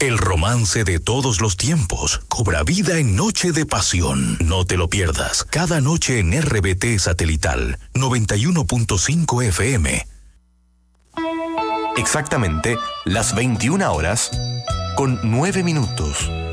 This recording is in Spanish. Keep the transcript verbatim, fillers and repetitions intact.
El romance de todos los tiempos cobra vida en Noche de Pasión. No te lo pierdas, cada noche en R B T Satelital noventa y uno punto cinco F M. Exactamente las veintiuna horas con nueve minutos.